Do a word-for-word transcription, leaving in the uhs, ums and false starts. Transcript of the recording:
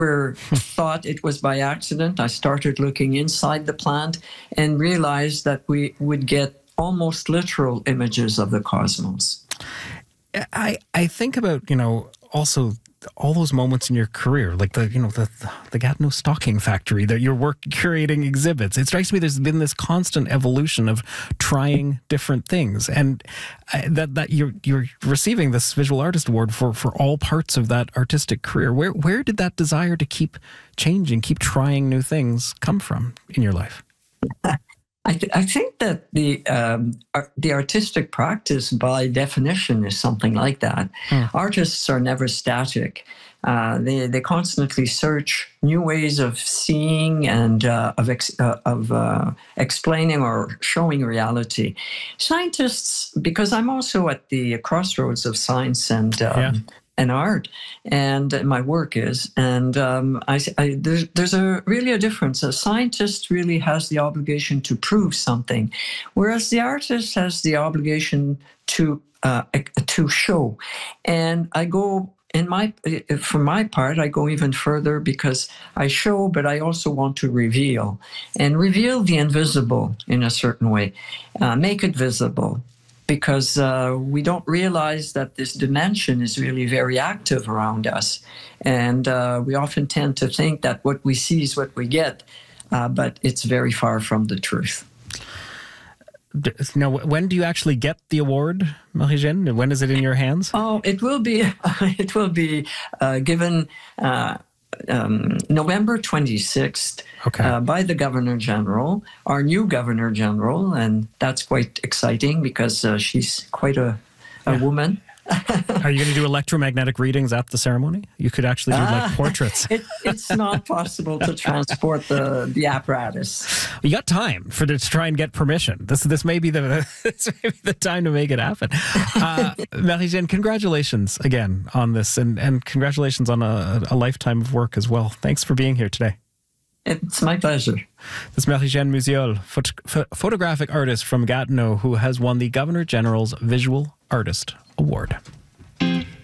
never thought it was by accident. I started looking inside the plant and realized that we would get almost literal images of the cosmos. I, I think about, you know, also all those moments in your career, like the, you know, the, the Gatineau Stocking Factory, that your work curating exhibits. It strikes me there's been this constant evolution of trying different things, and that that you're you're receiving this Visual Artist Award for for all parts of that artistic career. Where where did that desire to keep changing, keep trying new things come from in your life? I, th I think that the um, ar the artistic practice, by definition, is something like that. Hmm. Artists are never static. Uh, they they constantly search new ways of seeing and uh, of ex uh, of uh, explaining or showing reality. Scientists, because I'm also at the crossroads of science and um, yeah. and art, and my work is, and um, I, I there's, there's a really a difference. A scientist really has the obligation to prove something, whereas the artist has the obligation to uh, to show. And I go in my for my part, I go even further, because I show, but I also want to reveal, and reveal the invisible in a certain way, uh, make it visible. Because uh, we don't realize that this dimension is really very active around us. And uh, we often tend to think that what we see is what we get, uh, but it's very far from the truth. Now, when do you actually get the award, Marie-Jeanne? When is it in your hands? Oh, it will be, it will be uh, given uh, Um, November twenty-sixth, okay. uh, by the Governor General, our new Governor General, and that's quite exciting because uh, she's quite a, a yeah. woman. Are you going to do electromagnetic readings at the ceremony? You could actually do like portraits. it, it's not possible to transport the, the apparatus. You got time for to try and get permission. This this may be the this may be the time to make it happen. Uh, Marie-Jeanne, congratulations again on this, and and congratulations on a, a lifetime of work as well. Thanks for being here today. It's my pleasure. This is Marie-Jeanne Musiol, phot photographic artist from Gatineau, who has won the Governor General's Visual Artist Award.